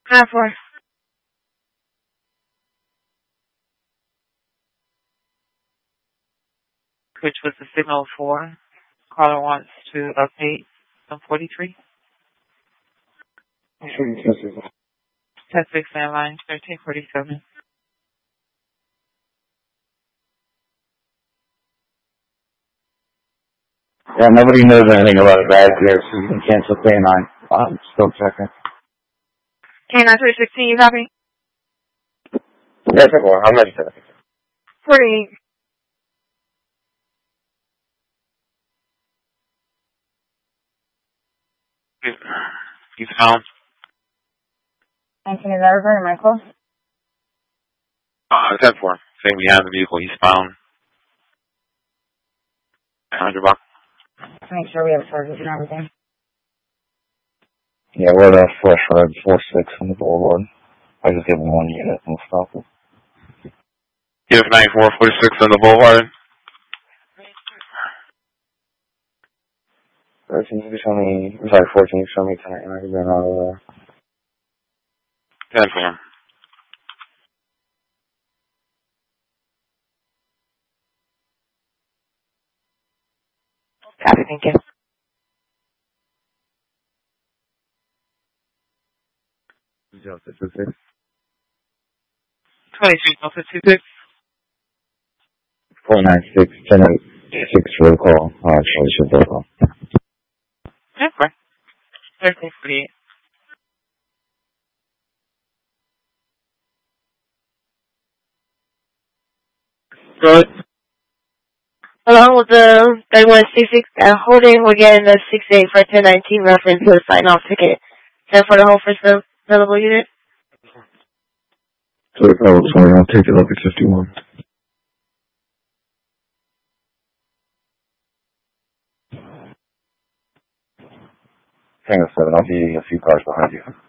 9-4. Which was the signal for? Caller wants to update 143. Test 6 landline 1347. Yeah, nobody knows anything about it back here, so you can cancel K9. I'm still checking. K9 316, you copy? Yeah, check one. How much is it? 48. You found? Anthony, is that reverting my call? 10-4. Saying behind the vehicle, he's found. 100 bucks. Make sure we have charges and everything. Yeah, we're at Fresh Road 46 on the boulevard. I just give him 1 unit and stop it. Unit 9446 on the boulevard. 13, you show me, I'm sorry, 14, you show me tonight, and I can been out of there. 10-4. Copy, thank you. Joseph, 6. 23 Delta 26. 496 1086 roll call. Alright, so we should roll call. 10-4. 1348. Good. Along with the 3166 holding, we're getting the 68 for 1019 reference to the sign-off ticket. Is that for the whole first available unit? So, sorry, I'll take it up at 51. Hang on a second, I'll be a few cars behind you.